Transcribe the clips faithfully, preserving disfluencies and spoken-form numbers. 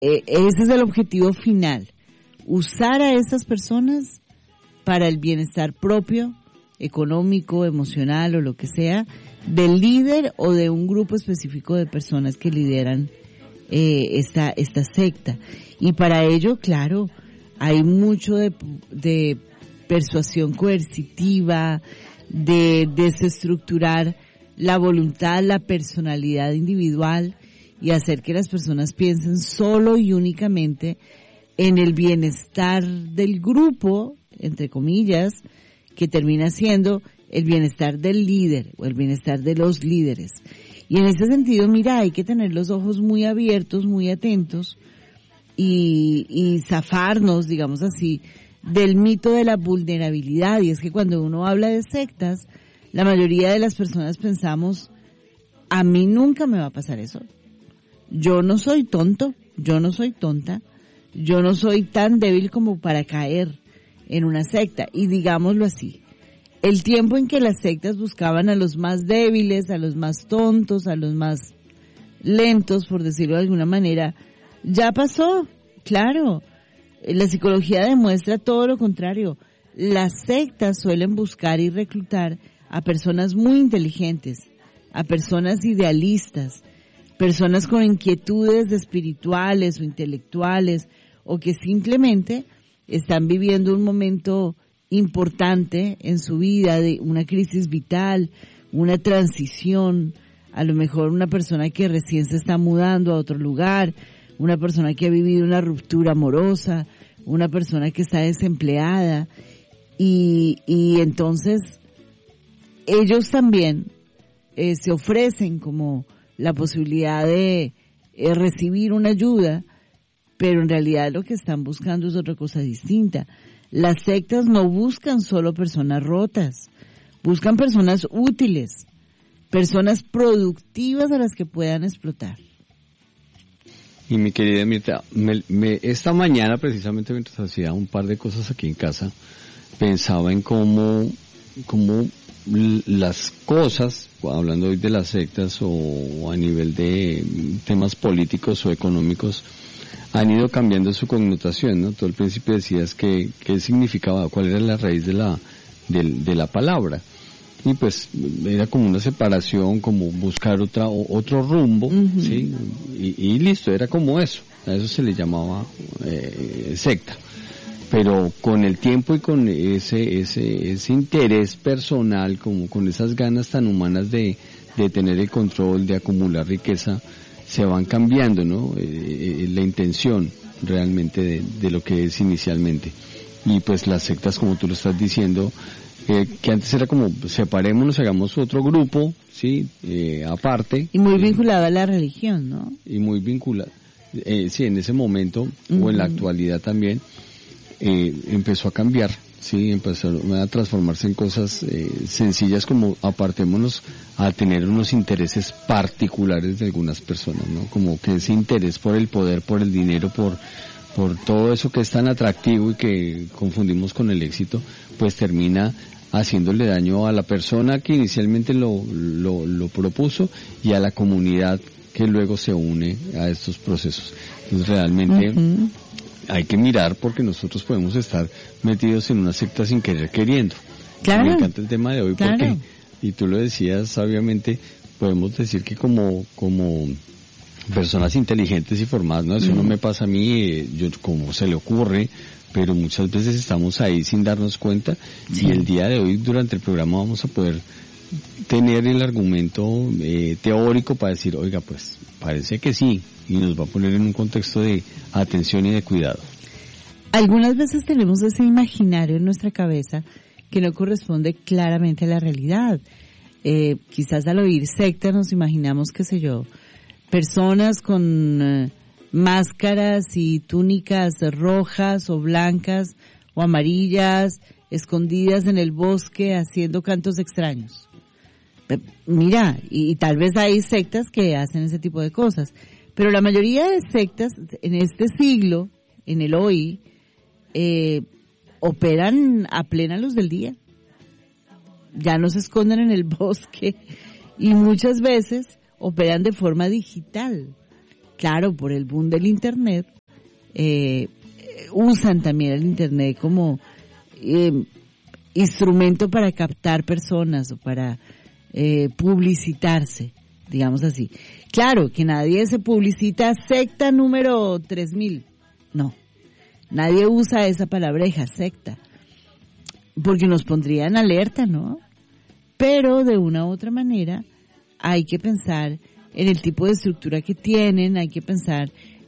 eh, ese es el objetivo final, usar a esas personas para el bienestar propio, económico, emocional o lo que sea, del líder o de un grupo específico de personas que lideran eh, esta, esta secta. Y para ello, claro, hay mucho de, de persuasión coercitiva, de desestructurar la voluntad, la personalidad individual y hacer que las personas piensen solo y únicamente en el bienestar del grupo, entre comillas, que termina siendo el bienestar del líder o el bienestar de los líderes. Y en ese sentido, mira, hay que tener los ojos muy abiertos, muy atentos y, y zafarnos, digamos así, del mito de la vulnerabilidad. Y es que cuando uno habla de sectas, la mayoría de las personas pensamos, a mí nunca me va a pasar eso. Yo no soy tonto, yo no soy tonta, yo no soy tan débil como para caer en una secta. Y digámoslo así, el tiempo en que las sectas buscaban a los más débiles, a los más tontos, a los más lentos, por decirlo de alguna manera, ya pasó, claro. La psicología demuestra todo lo contrario. Las sectas suelen buscar y reclutar a personas muy inteligentes, a personas idealistas, personas con inquietudes espirituales o intelectuales, o que simplemente están viviendo un momento importante en su vida, de una crisis vital, una transición, a lo mejor una persona que recién se está mudando a otro lugar, una persona que ha vivido una ruptura amorosa, una persona que está desempleada, y, y entonces ellos también eh, se ofrecen como la posibilidad de eh, recibir una ayuda, pero en realidad lo que están buscando es otra cosa distinta. Las sectas no buscan solo personas rotas, buscan personas útiles, personas productivas a las que puedan explotar. Y mi querida Mirta, me, me, esta mañana precisamente mientras hacía un par de cosas aquí en casa, pensaba en cómo, cómo las cosas, hablando hoy de las sectas o a nivel de temas políticos o económicos, han ido cambiando su connotación, ¿no? Tú al principio decías que, qué significaba, cuál era la raíz de la, de, de la palabra. Y pues era como una separación, como buscar otra otro rumbo, uh-huh. ¿sí? Y, y listo, era como eso, a eso se le llamaba eh, secta. Pero con el tiempo y con ese ese ese interés personal, como con esas ganas tan humanas de, de tener el control, de acumular riqueza, se van cambiando, ¿no? Eh, la intención realmente de, de lo que es inicialmente. Y pues las sectas, como tú lo estás diciendo, Eh, que antes era como separémonos, hagamos otro grupo, sí, eh, aparte. Y muy vinculado a la religión, ¿no? Y muy vinculado, eh, sí, en ese momento, uh-huh. o en la actualidad también, eh, empezó a cambiar, sí, empezó a transformarse en cosas eh, sencillas como apartémonos a tener unos intereses particulares de algunas personas, ¿no? Como que ese interés por el poder, por el dinero, por por todo eso que es tan atractivo y que confundimos con el éxito, pues termina haciéndole daño a la persona que inicialmente lo, lo, lo propuso y a la comunidad que luego se une a estos procesos. Entonces realmente uh-huh. hay que mirar porque nosotros podemos estar metidos en una secta sin querer queriendo. Claro. Me encanta el tema de hoy claro. porque, y tú lo decías sabiamente, podemos decir que como, como personas inteligentes y formadas, no, eso uh-huh. no me pasa a mí, eh, yo como se le ocurre, pero muchas veces estamos ahí sin darnos cuenta, sí. Y el día de hoy durante el programa vamos a poder tener el argumento eh, teórico para decir, oiga, pues parece que sí, y nos va a poner en un contexto de atención y de cuidado. Algunas veces tenemos ese imaginario en nuestra cabeza que no corresponde claramente a la realidad. Eh, quizás al oír secta nos imaginamos, qué sé yo, personas con eh, máscaras y túnicas rojas o blancas o amarillas, escondidas en el bosque haciendo cantos extraños. Eh, mira, y, y tal vez hay sectas que hacen ese tipo de cosas, pero la mayoría de sectas en este siglo, en el hoy, eh, operan a plena luz del día. Ya no se esconden en el bosque y muchas veces operan de forma digital. claro, por el boom del Internet, eh, usan también el Internet como eh, instrumento para captar personas o para eh, publicitarse, digamos así. Claro, que nadie se publicita secta número tres mil, no, nadie usa esa palabreja, secta, porque nos pondría en alerta, ¿no? Pero de una u otra manera hay que pensar en el tipo de estructura que tienen, hay que pensar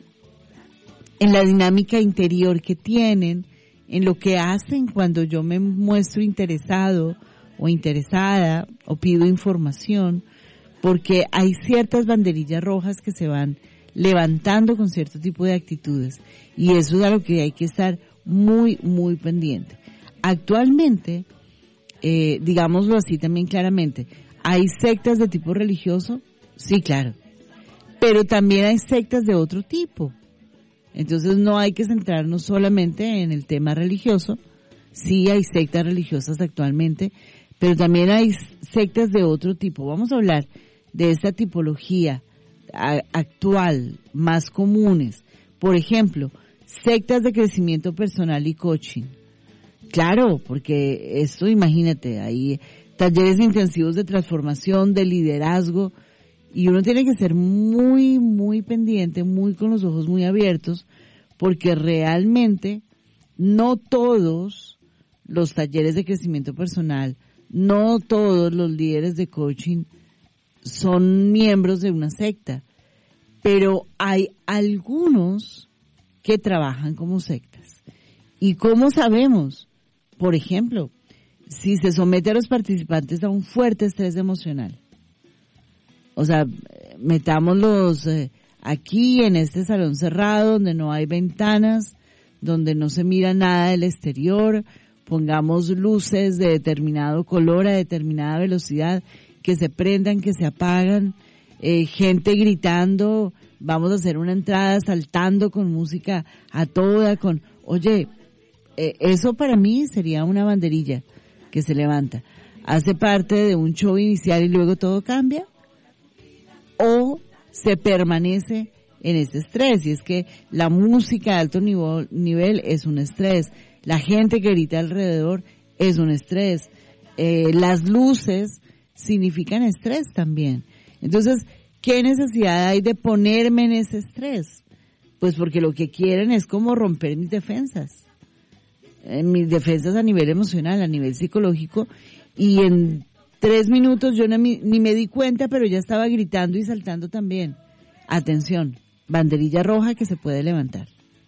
en la dinámica interior que tienen, en lo que hacen cuando yo me muestro interesado o interesada o pido información, porque hay ciertas banderillas rojas que se van levantando con cierto tipo de actitudes y eso es a lo que hay que estar muy, muy pendiente. Actualmente, eh, digámoslo así también claramente, ¿hay sectas de tipo religioso? Sí, claro. Pero también hay sectas de otro tipo. Entonces no hay que centrarnos solamente en el tema religioso. Sí hay sectas religiosas actualmente, pero también hay sectas de otro tipo. Vamos a hablar de esta tipología a, actual, más comunes. Por ejemplo, sectas de crecimiento personal y coaching. Claro, porque esto, imagínate, hay talleres intensivos de transformación, de liderazgo, y uno tiene que ser muy, muy pendiente, muy con los ojos muy abiertos, porque realmente no todos los talleres de crecimiento personal, no todos los líderes de coaching son miembros de una secta, pero hay algunos que trabajan como sectas. ¿Y cómo sabemos? Por ejemplo, si se somete a los participantes a un fuerte estrés emocional. O sea, metámoslos eh, aquí en este salón cerrado donde no hay ventanas, donde no se mira nada del exterior, pongamos luces de determinado color a determinada velocidad, que se prendan, que se apagan, eh, gente gritando, vamos a hacer una entrada saltando con música a toda, con, oye, eh, eso para mí sería una banderilla que se levanta. ¿Hace parte de un show inicial y luego todo cambia? ¿O se permanece en ese estrés? Y es que la música de alto nivel, nivel es un estrés, la gente que grita alrededor es un estrés, eh, las luces significan estrés también. Entonces, ¿qué necesidad hay de ponerme en ese estrés? Pues porque lo que quieren es como romper mis defensas, eh, mis defensas a nivel emocional, a nivel psicológico, y en tres minutos yo no, ni me di cuenta, pero ya estaba gritando y saltando también. Atención, banderilla roja que se puede levantar.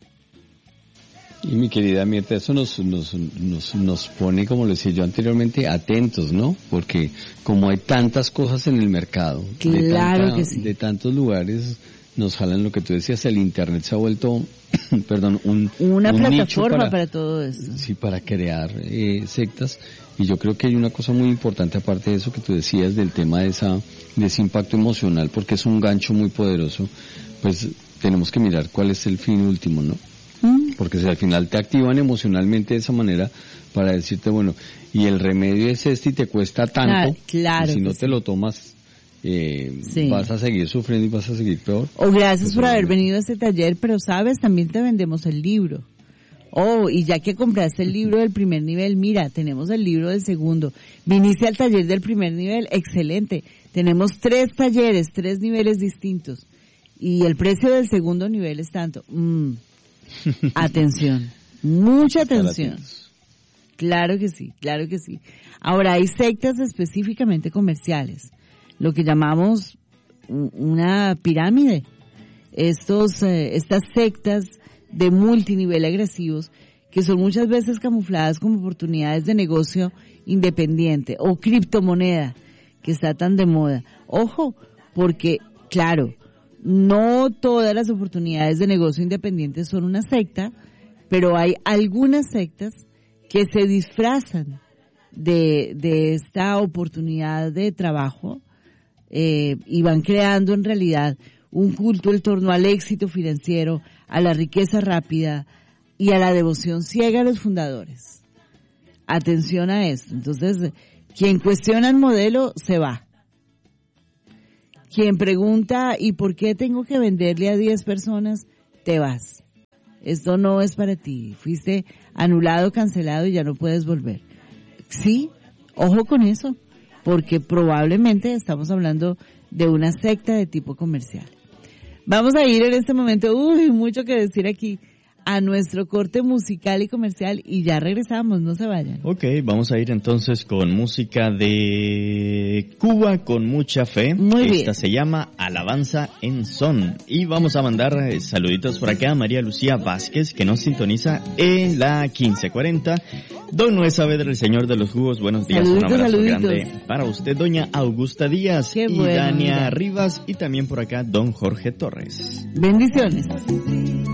Y mi querida Mirta, eso nos, nos, nos, nos pone, como le decía yo anteriormente, atentos, ¿no? Porque como hay tantas cosas en el mercado, claro de, tanta, que sí. de tantos lugares, nos jalan lo que tú decías, el Internet se ha vuelto, perdón, un una un plataforma para, para todo eso. Sí, para crear eh, sectas. Y yo creo que hay una cosa muy importante, aparte de eso que tú decías, del tema de esa de ese impacto emocional, porque es un gancho muy poderoso, pues tenemos que mirar cuál es el fin último, ¿no? ¿Mm? Porque si al final te activan emocionalmente de esa manera para decirte, bueno, y el remedio es este y te cuesta tanto, claro, claro y si no sí. te lo tomas, eh, sí. vas a seguir sufriendo y vas a seguir peor. O gracias pues, por haber venido a este taller, pero sabes, también te vendemos el libro. Oh, y ya que compraste el libro del primer nivel, mira, tenemos el libro del segundo. Viniste al taller del primer nivel, excelente. Tenemos tres talleres, tres niveles distintos. Y el precio del segundo nivel es tanto. Mm. Atención, mucha atención. Claro que sí, claro que sí. Ahora, hay sectas específicamente comerciales, lo que llamamos una pirámide. Estos, eh, estas sectas de multinivel agresivos que son muchas veces camufladas como oportunidades de negocio independiente o criptomoneda que está tan de moda. Ojo, porque claro, no todas las oportunidades de negocio independiente son una secta, pero hay algunas sectas que se disfrazan de, de esta oportunidad de trabajo eh, y van creando en realidad un culto en torno al éxito financiero, a la riqueza rápida y a la devoción ciega a los fundadores. Atención a esto. Entonces, quien cuestiona el modelo se va. quien pregunta, ¿y por qué tengo que venderle a diez personas? Te vas. Esto no es para ti. Fuiste anulado, cancelado y ya no puedes volver. Sí, ojo con eso, porque probablemente estamos hablando de una secta de tipo comercial. Vamos a ir en este momento, uy, mucho que decir aquí, a nuestro corte musical y comercial y ya regresamos, no se vayan. Ok, vamos a ir entonces con música de Cuba con mucha fe. Muy bien. Esta se llama Alabanza en Son. Y vamos a mandar eh, saluditos por acá a María Lucía Vázquez, que nos sintoniza en la quince cuarenta. Don Noé Saavedra, el señor de los jugos, buenos días. Saluditos, un abrazo saluditos. grande para usted, doña Augusta Díaz. Qué y bueno, Dania mira. Rivas, y también por acá don Jorge Torres. Bendiciones.